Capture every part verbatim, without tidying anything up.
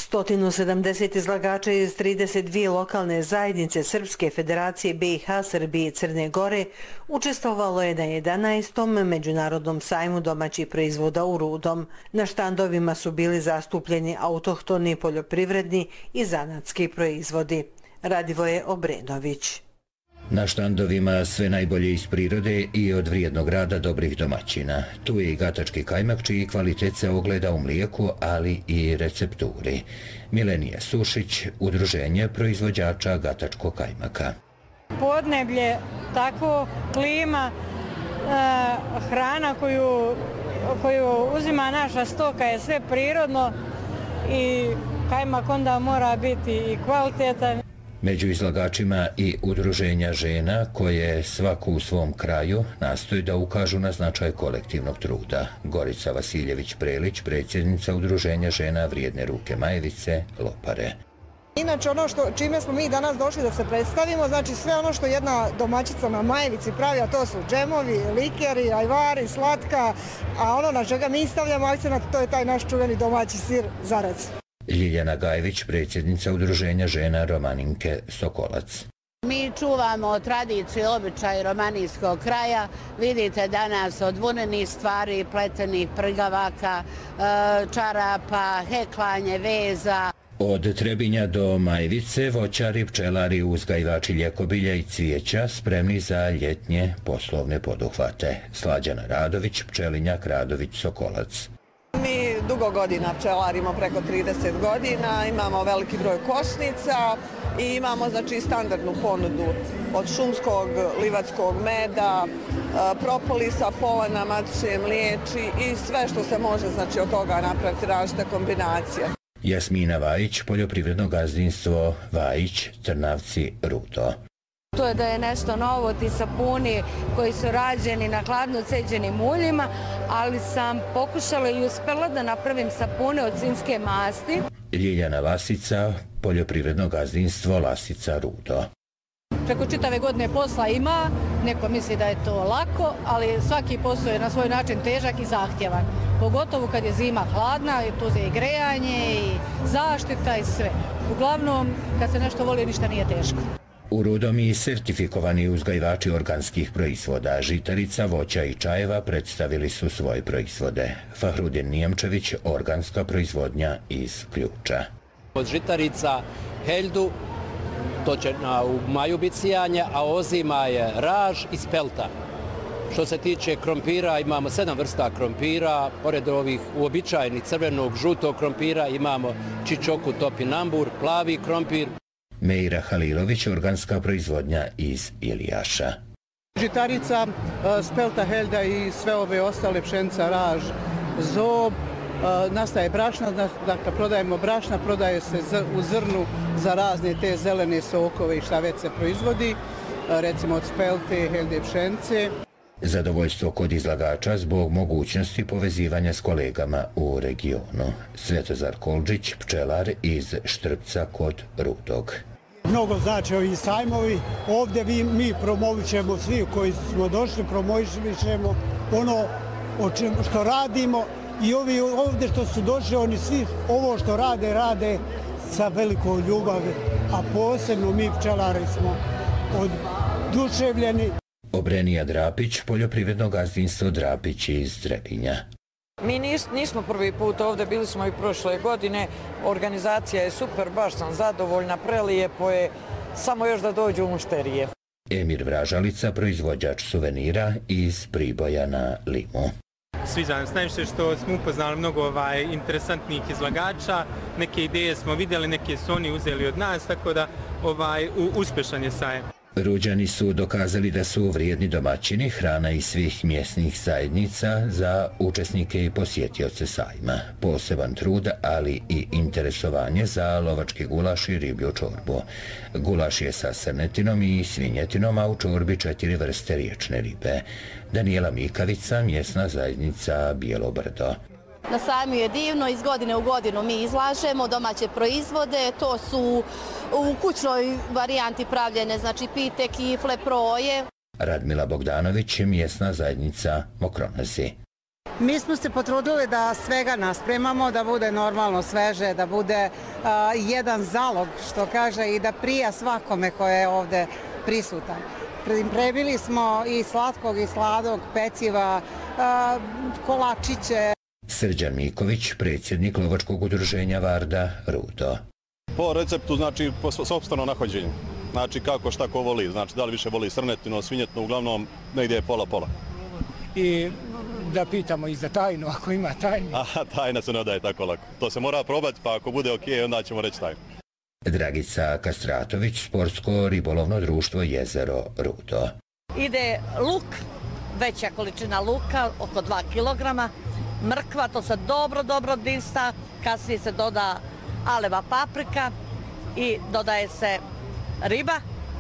sto sedamdeset izlagača iz trideset dvije lokalne zajednice Srpske federacije B i H, Srbije i Crne Gore učestvovalo je na jedanaestom međunarodnom sajmu domaćih proizvoda u Rudom. Na štandovima su bili zastupljeni autohtoni, poljoprivredni i zanatski proizvodi. Radivoje Obrenović. Na štandovima sve najbolje iz prirode i od vrijednog rada dobrih domaćina. Tu je i gatački kajmak čiji kvalitet se ogleda u mlijeku, ali i recepturi. Milenija Sušić, Udruženje proizvođača gatačkog kajmaka. Podneblje, tako, klima, hrana koju, koju uzima naša stoka je sve prirodno i kajmak onda mora biti i kvalitetan. Među izlagačima i udruženja žena koje svako u svom kraju nastoji da ukažu na značaj kolektivnog truda. Gorica Vasiljević-Prelić, predsjednica udruženja žena Vrijedne ruke Majevice, Lopare. Inače, ono što, čime smo mi danas došli da se predstavimo, znači sve ono što jedna domaćica na Majevici pravi, a to su džemovi, likeri, ajvari, slatka, a ono na čega mi stavljamo akcenat, to je taj naš čuveni domaći sir Zarac. Ljiljana Gajević, predsjednica udruženja žena Romaninke Sokolac. Mi čuvamo tradiciju i običaj romanijskog kraja. Vidite danas od vunenih stvari, pletenih prgavaka, čarapa, heklanje, veza. Od Trebinja do Majevice voćari, pčelari, uzgajivači ljekobilja i cvijeća spremni za ljetnje poslovne poduhvate. Slađana Radović, pčelinjak Radović Sokolac. Mi dugo godina pčelarimo, preko trideset godina, imamo veliki broj košnica i imamo znači standardnu ponudu od šumskog, livatskog meda, propolisa, polena, matične mliječi i sve što se može znači od toga napraviti različite kombinacije. Jasmina Vajić, poljoprivredno gazdinstvo Vajić, Trnavci, Rudo. To je da je nešto novo, ti sapuni koji su rađeni na hladno ceđenim uljima, ali sam pokušala i uspela da napravim sapune od svinjske masti. Ljiljana Lasica, poljoprivredno gazdinstvo Lasica, Rudo. Preko čitave godine posla ima, neko misli da je to lako, ali svaki posao je na svoj način težak i zahtjevan. Pogotovo kad je zima hladna, tu je i grejanje, i zaštita i sve. Uglavnom, kad se nešto voli, ništa nije teško. U Rudom i sertifikovani uzgajivači organskih proizvoda, žitarica, voća i čajeva predstavili su svoje proizvode. Fahrudin Nijemčević, organska proizvodnja iz Ključa. Od žitarica heldu, to će na, u maju biti sijanje, a ozima je raž i spelta. Što se tiče krompira, imamo sedam vrsta krompira, pored ovih uobičajenih crvenog, žutog krompira imamo čičoku, topinambur, plavi krompir. Meira Halilović, organska proizvodnja iz Ilijaša. Žitarica, spelta, helda i sve ove ostale pšenica, raž, zob, nastaje brašna, dakle prodajemo brašna, prodaje se u zrnu za razne te zelene sokove i šta već se proizvodi, recimo od spelte, helde, pšenice. Zadovoljstvo kod izlagača zbog mogućnosti povezivanja s kolegama u regionu. Svetozar Kolđić, pčelar iz Štrpca kod Rudog. Mnogo znači ovi sajmovi. Ovdje vi, mi promovićemo, svi koji smo došli, promovićemo ono o čem, što radimo i ovi ovdje što su došli, oni svi ovo što rade, rade sa velikom ljubavi, a posebno mi pčelari smo oduševljeni. Obrenija Drapić, poljoprivredno gazdinstvo Drapić iz Trebinja. Mi nis, nismo prvi put ovdje, bili smo i prošle godine. Organizacija je super, baš sam zadovoljna, prelijepo je, samo još da dođu u mušterije. Emir Vražalica, proizvođač suvenira iz Priboja na Limu. Sviđa nam se najviše što smo upoznali mnogo ovaj, interesantnih izlagača, neke ideje smo vidjeli, neke su oni uzeli od nas, tako da ovaj, u, uspješan je sajem. Ruđani su dokazali da su vrijedni domaćini, hrana iz svih mjesnih zajednica za učesnike i posjetioce sajma. Poseban trud, ali i interesovanje za lovački gulaš i riblju čorbu. Gulaš je sa srnetinom i svinjetinom, a u čorbi četiri vrste riječne ribe. Danijela Mikavica, mjesna zajednica Bijelo Brdo. Na sajmu je divno, iz godine u godinu mi izlažemo domaće proizvode, to su u kućnoj varijanti pravljene, znači pite, kifle, proje. Radmila Bogdanović, mjesna zajednica Mokronazi. Mi smo se potrudili da svega naspremamo, da bude normalno sveže, da bude a, jedan zalog, što kaže, i da prija svakome ko je ovde prisutan. Pripremili smo i slatkog i sladog peciva, a, kolačiće. Srđan Miković, predsjednik lovačkog udruženja Varda, Rudo. Po receptu, znači, po sopstveno nahođenju. Znači, kako šta ko voli. Znači, da li više voli srnetinu, svinjetinu, uglavnom negdje je pola-pola. I da pitamo i za tajnu, ako ima tajnu. Aha, tajna se ne daje tako lako. To se mora probati, pa ako bude okej, onda ćemo reći tajnu. Dragica Kastratović, sportsko ribolovno društvo Jezero, Rudo. Ide luk, veća količina luka, oko dva kilograma. Mrkva, to se dobro, dobro dista. Kasnije se doda aleva paprika i dodaje se riba.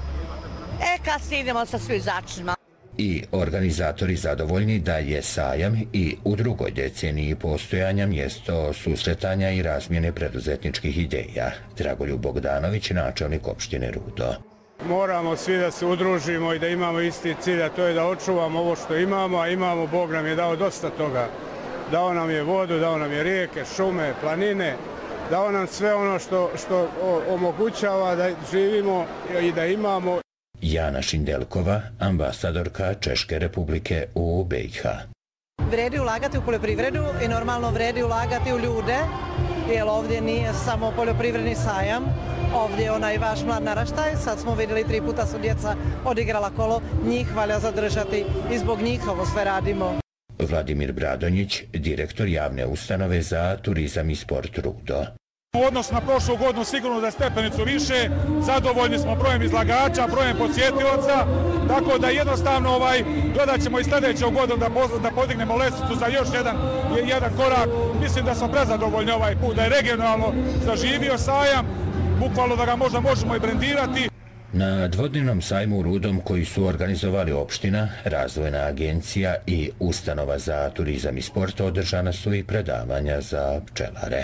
E, kasnije idemo sa svim začinima. I organizatori zadovoljni da je sajam i u drugoj deceniji postojanja mjesto susretanja i razmjene preduzetničkih ideja. Dragoljub Bogdanović, načelnik opštine Rudo. Moramo svi da se udružimo i da imamo isti cilj, a to je da očuvamo ovo što imamo, a imamo, Bog nam je dao dosta toga. Dao nam je vodu, dao nam je rijeke, šume, planine, dao nam sve ono što, što omogućava da živimo i da imamo. Jana Šindelkova, ambasadorka Češke republike u B i H. Vredi ulagati u poljoprivredu i normalno vredi ulagati u ljude, jer ovdje nije samo poljoprivredni sajam, ovdje je onaj vaš mlad naraštaj, sad smo vidjeli tri puta su djeca odigrala kolo, njih valja zadržati i zbog njih ovo sve radimo. Vladimir Bradonjić, direktor javne ustanove za turizam i sport Rudo. U odnosu na prošlu godinu sigurno da je stepenicu više, zadovoljni smo brojem izlagača, brojem posjetilaca, tako da jednostavno ovaj, gledat ćemo i sljedeću godinu da, da podignemo lestvicu za još jedan, jedan korak. Mislim da smo prezadovoljni ovaj put, da je regionalno zaživio sajam, bukvalno da ga možda možemo i brendirati. Na dvodnevnom sajmu Rudom koji su organizovali opština, razvojna agencija i ustanova za turizam i sport održana su i predavanja za pčelare.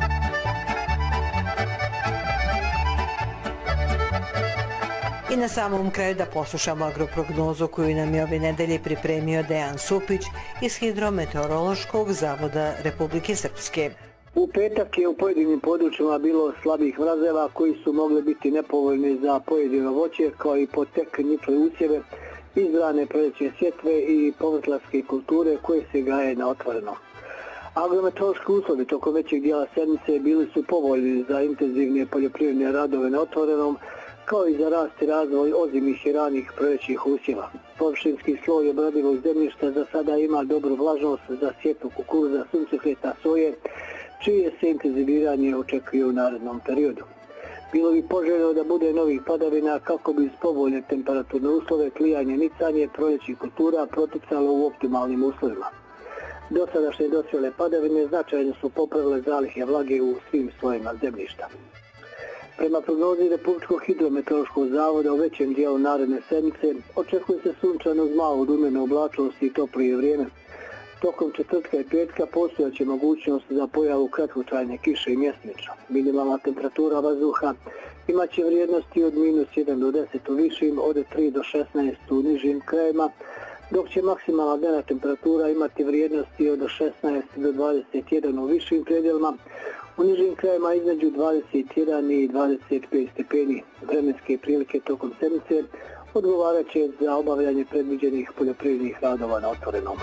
I na samom kraju da poslušamo agroprognozu koju nam je ove nedelje pripremio Dejan Supić iz Hidrometeorološkog zavoda Republike Srpske. U petak je u pojedinim područjima bilo slabih mrazeva koji su mogli biti nepovoljni za pojedino voće kao i potek nikle usjeve, izbrane proljećne sjetve i povrtlarske kulture koje se gaje na otvoreno. Agrometeorološki uslovi tokom većeg dijela sedmice bili su povoljni za intenzivne poljoprivredne radove na otvorenom, kao i za rast i razvoj ozimih i ranih proljećnih usjeva. Površinski sloj obradivog zemljišta za sada ima dobru vlažnost za sjetvu kukuruza, suncokreta, soje, čije se intenziviranje očekuje u narednom periodu. Bilo bi poželjno da bude novih padavina kako bi iz povoljne temperaturne uslove, klijanje, nicanje proljećih kultura proticalo u optimalnim uslovima. Dosadašnje dospjele padavine značajno su popravile zalihe vlage u svim slojima zemljišta. Prema prognozi Republičkog hidrometeorološkog zavoda u većem dijelu naredne sedmice očekuje se sunčano uz malu rumenu oblačnost i toplije vrijeme. Tokom četvrtka i petka postojaće mogućnost za pojavu kratkotrajne kiše i mjesemično. Minimalna temperatura vazduha imaće vrijednosti od minus jedan do deset u višim, od tri do šesnaest u nižim krajevima, dok će maksimalna dnevna temperatura imati vrijednosti od šesnaest do dvadeset jedan u višim predjelima, u nižim krajevima između dvadeset jedan i dvadeset pet stepeni. Vremenske prilike tokom sedmice odgovarat će za obavljanje predviđenih poljoprivrednih radova na otvorenom.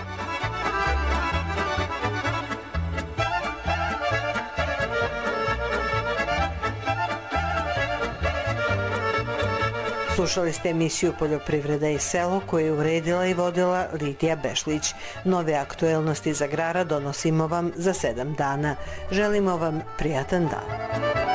Slušali ste emisiju Poljoprivreda i selo koju je uredila i vodila Lidija Bešlić. Nove aktuelnosti iz agrara donosimo vam za sedam dana. Želimo vam prijatan dan.